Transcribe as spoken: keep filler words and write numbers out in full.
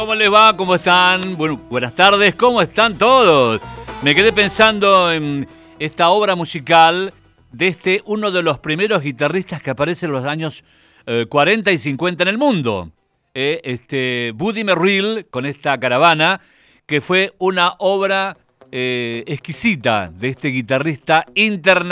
¿Cómo les va? ¿Cómo están? Bueno, buenas tardes. ¿Cómo están todos? Me quedé pensando en esta obra musical de este, uno de los primeros guitarristas que aparece en los años eh, cuarenta y cincuenta en el mundo. Eh, este, Buddy Merrill, con esta caravana, que fue una obra eh, exquisita de este guitarrista internacional.